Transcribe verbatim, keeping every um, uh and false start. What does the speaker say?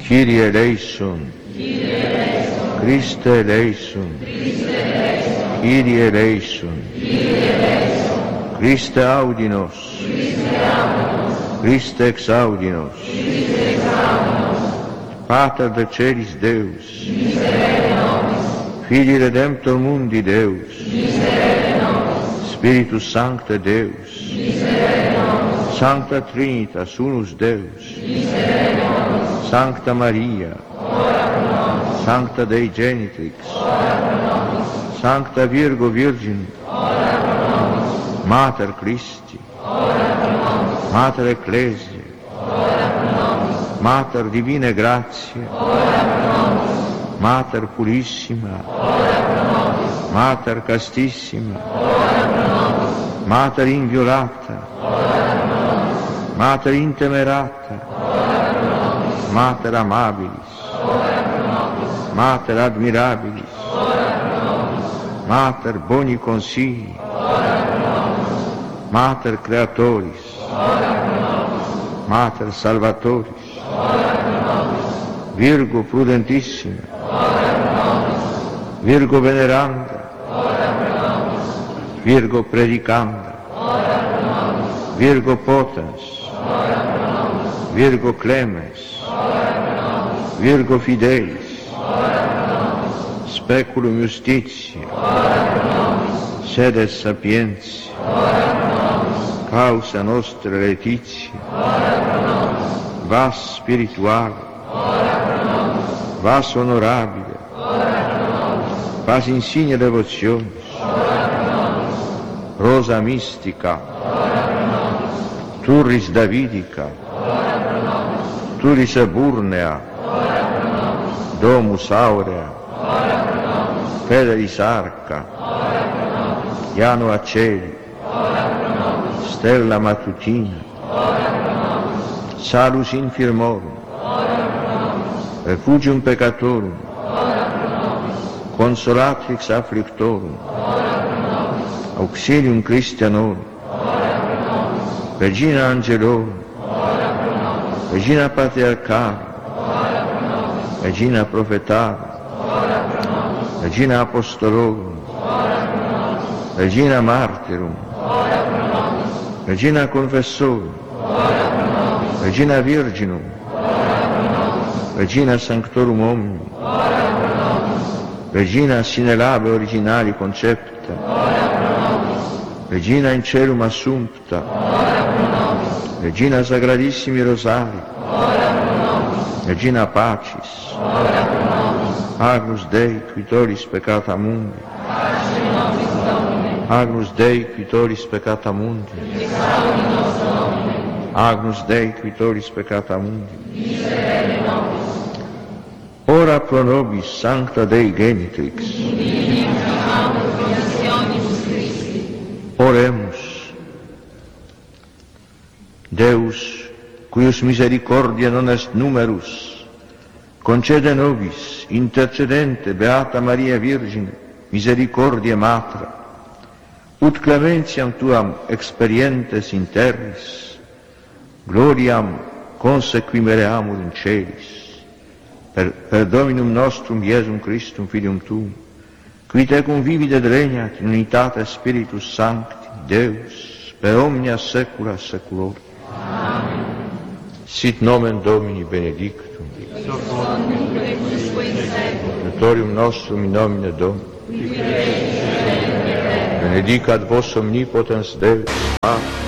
Kyrie eleison, Christe eleison, Kyrie eleison, Christe audi nos, Christe exaudi nos, Pater de celis Deus, Filii Redemptor mundi Deus, Spiritus Sancte Deus, Sancta Trinitas unus Deus, Sancta Maria, Sancta Dei Genitrix, Sancta Virgo Virgin, Mater Christi, Mater Ecclesiae, Mater Divine Gratiae, Mater Purissima, Mater Castissima, Mater Inviolata, Mater Intemerata, Mater Amabilis, Mater Admirabilis, Mater Boni Consigli, Mater Creatoris, Mater Salvatoris, Virgo Prudentissima, Virgo Veneranda, Virgo Predicanda, Virgo Potens, Virgo Clemens, Virgo Fidelis, Speculum Justitiae, Sedes Sapientiae, Causa Nostra Laetitia, Vas Spirituale, Vas Honorabile, Vas Insigne Devotionis, Rosa Mystica, Turris Davidica, Turris Eburnea, Domus Aurea, Fedelis Arca, Iano Aceli, Stella Matutina, Salus Infirmorum, Refugium Peccatorum, Consolatrix Afflictorum, Auxilium Christianorum, Regina Angelorum, Regina Patriarcharum, Regina Prophetarum, Regina Apostolorum, Regina Martyrum, Regina Confessorum, Regina Virginum, Regina Sanctorum Omnium, Regina sine labe originali concepta, Regina in celum assumpta, Regina Sagradissimi Rosari, Regina Pacis, Agnus Dei quitoris peccata mundi, Agnus Dei quitoris peccata mundi, Agnus Dei quitoris peccata mundi, ora pro nobis Sancta Dei Genitrix, oremus. Deus, cuius misericordia non est numerus, concede nobis, intercedente Beata Maria Virgine, misericordia Matra, ut clementiam tuam experientes in terris, gloriam consequimereamur in celis, per, per Dominum nostrum Iesum Christum Filium Tuum, qui tecum vivit et regnat in unitate Spiritus Sancti, Deus, per omnia saecula saeculorum. Amen. Sit nomen Domini benedictum, Natorium nostrum in nomine Domini, benedicat vos omnipotens Deus, Pater,